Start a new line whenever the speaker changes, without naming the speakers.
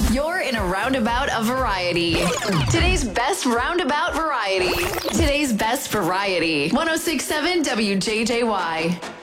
You're in a roundabout of variety. Today's best roundabout variety. Today's best variety. 1067 WJJY.